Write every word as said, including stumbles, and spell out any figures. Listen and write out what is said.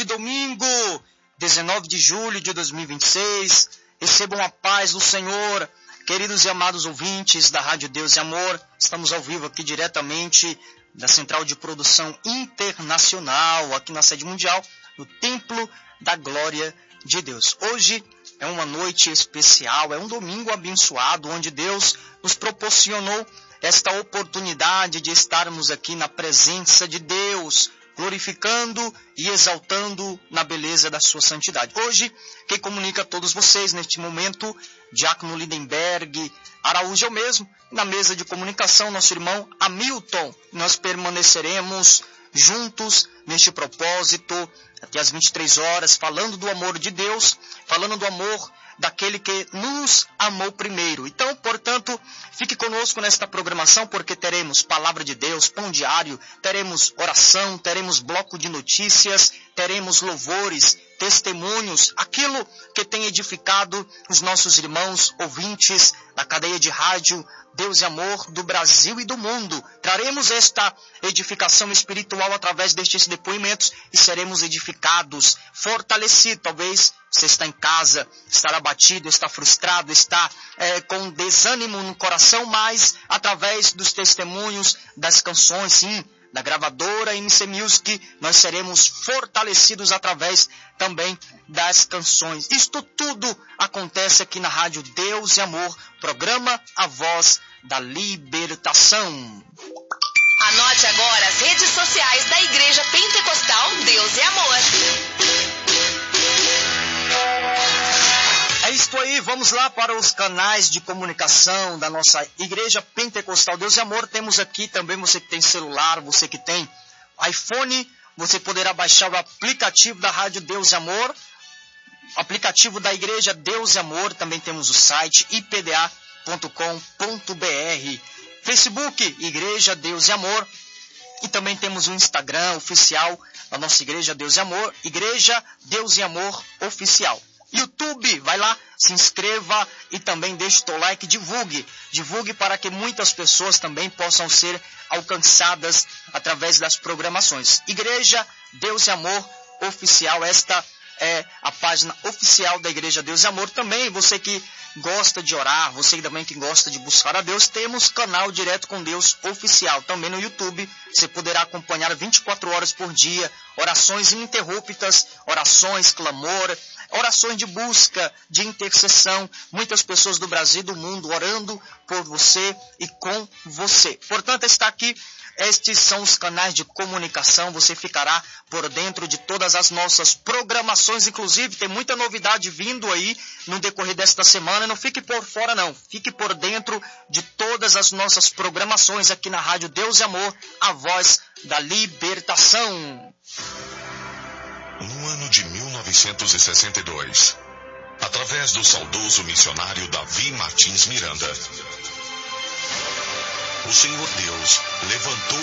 domingo, dezenove de julho de dois mil e vinte e seis. Recebam a paz do Senhor, queridos e amados ouvintes da Rádio Deus e Amor. Estamos ao vivo aqui diretamente da Central de Produção Internacional, aqui na sede mundial, no Templo da Glória de Deus. Hoje é uma noite especial, é um domingo abençoado, onde Deus nos proporcionou esta oportunidade de estarmos aqui na presença de Deus, glorificando e exaltando na beleza da sua santidade. Hoje, quem comunica a todos vocês neste momento, Diácono Lindenberg Araújo, eu mesmo, na mesa de comunicação, nosso irmão Hamilton. Nós permaneceremos juntos neste propósito até às vinte e três horas, falando do amor de Deus, falando do amor daquele que nos amou primeiro. Então, portanto, fique conosco nesta programação, porque teremos Palavra de Deus, Pão Diário, teremos oração, teremos bloco de notícias, teremos louvores, testemunhos, aquilo que tem edificado os nossos irmãos ouvintes da cadeia de rádio Deus e Amor do Brasil e do mundo. Traremos esta edificação espiritual através destes depoimentos e seremos edificados, fortalecidos. Talvez você está em casa, está abatido, está frustrado, está é, com desânimo no coração, mas através dos testemunhos, das canções, sim, da gravadora M C Music, nós seremos fortalecidos através também das canções. Isto tudo acontece aqui na Rádio Deus e Amor, programa A Voz da Libertação. Anote agora as redes sociais da Igreja Pentecostal Deus e Amor. É isso aí, vamos lá para os canais de comunicação da nossa Igreja Pentecostal Deus e Amor. Temos aqui também, você que tem celular, você que tem iPhone, você poderá baixar o aplicativo da Rádio Deus e Amor, aplicativo da Igreja Deus e Amor. Também temos o site i p d a ponto com ponto b r, Facebook Igreja Deus e Amor, e também temos o Instagram oficial da nossa Igreja Deus e Amor, Igreja Deus e Amor Oficial. YouTube, vai lá, se inscreva e também deixe o teu like, divulgue, divulgue para que muitas pessoas também possam ser alcançadas através das programações. Igreja Deus e Amor Oficial, esta é a página oficial da Igreja Deus e Amor. Também você que gosta de orar, você também que gosta de buscar a Deus, temos canal Direto com Deus Oficial, também no YouTube. Você poderá acompanhar vinte e quatro horas por dia, orações ininterruptas, orações, clamor, orações de busca, de intercessão, muitas pessoas do Brasil e do mundo orando por você e com você. Portanto, está aqui, estes são os canais de comunicação, você ficará por dentro de todas as nossas programações, inclusive tem muita novidade vindo aí no decorrer desta semana. Não fique por fora não, fique por dentro de todas as nossas programações aqui na Rádio Deus e Amor, a voz da libertação. No ano de mil novecentos e sessenta e dois, através do saudoso missionário Davi Martins Miranda, o Senhor Deus levantou